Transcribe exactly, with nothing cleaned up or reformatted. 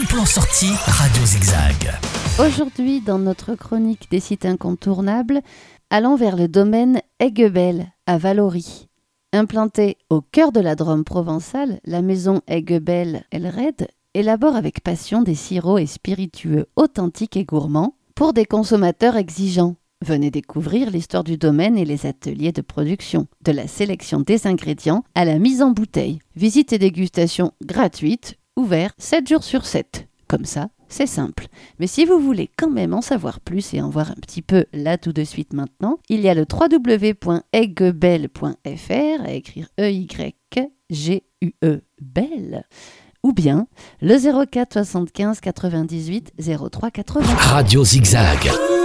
plan sortie Radio Zigzag. Aujourd'hui, dans notre chronique des sites incontournables, allons vers le domaine Aiguebelle à Vallauris. Implantée au cœur de la Drôme provençale, la maison Aiguebelle Elred élabore avec passion des sirops et spiritueux authentiques et gourmands pour des consommateurs exigeants. Venez découvrir l'histoire du domaine et les ateliers de production, de la sélection des ingrédients à la mise en bouteille. Visite et dégustation gratuite, ouvert sept jours sur sept. Comme ça, c'est simple. Mais si vous voulez quand même en savoir plus et en voir un petit peu là tout de suite maintenant, il y a le w w w point aiguebelle point f r à écrire E Y G U E Belle ou bien le zéro quatre soixante-quinze quatre-vingt-dix-huit zéro trois quatre-vingts. Radio Zigzag.